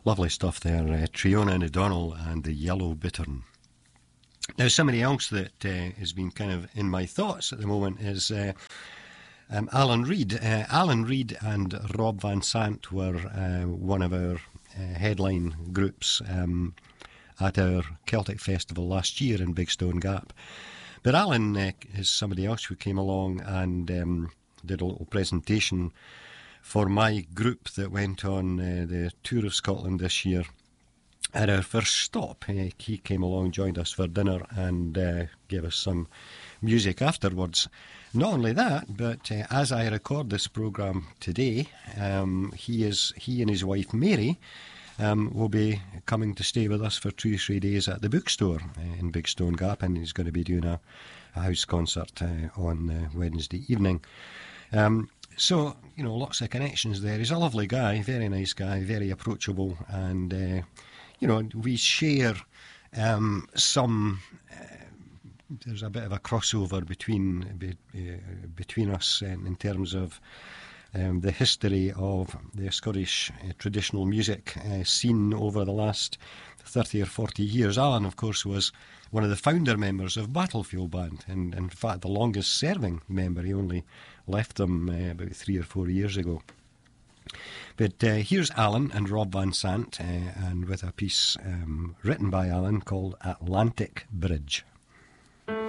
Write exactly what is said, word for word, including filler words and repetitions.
Lovely stuff there, uh, Triona O'Donnell and the Yellow Bittern. Now, somebody else that uh, has been kind of in my thoughts at the moment is uh, um, Alan Reid. Uh, Alan Reid and Rob Van Sant were uh, one of our uh, headline groups um, at our Celtic Festival last year in Big Stone Gap. But Alan uh, is somebody else who came along and um, did a little presentation for my group that went on uh, the tour of Scotland this year. At our first stop, uh, he came along, joined us for dinner and uh, gave us some music afterwards. Not only that, but uh, as I record this programme today, um, he is he and his wife Mary um, will be coming to stay with us for two or three days at the bookstore uh, in Big Stone Gap, and he's going to be doing a, a house concert uh, on uh, Wednesday evening. Um, So, you know, lots of connections there. He's a lovely guy, very nice guy, very approachable, and, uh, you know, we share um, some, uh, there's a bit of a crossover between be, uh, between us in, in terms of um, the history of the Scottish uh, traditional music uh, scene over the last thirty or forty years. Alan, of course, was one of the founder members of Battlefield Band, and in fact the longest serving member. He only left them uh, about three or four years ago. But uh, here's Alan and Rob Van Sant, uh, and with a piece um, written by Alan called Atlantic Bridge.